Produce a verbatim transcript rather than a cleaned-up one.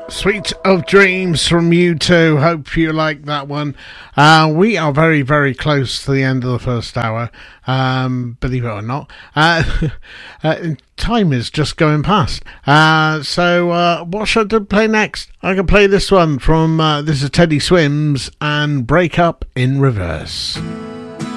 Sweet of Dreams from U two. Hope you like that one. Uh, we are very, very close to the end of the first hour, um, believe it or not. Uh, uh, time is just going past. Uh, so uh, what should I play next? I can play this one from, uh, this is Teddy Swims and Break Up in Reverse.